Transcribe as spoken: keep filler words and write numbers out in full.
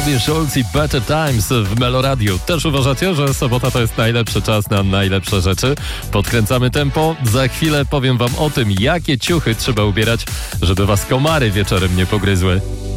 Robin Schulz i Better Times w Meloradiu. Też uważacie, że sobota to jest najlepszy czas na najlepsze rzeczy? Podkręcamy tempo. Za chwilę powiem wam o tym, jakie ciuchy trzeba ubierać, żeby was komary wieczorem nie pogryzły.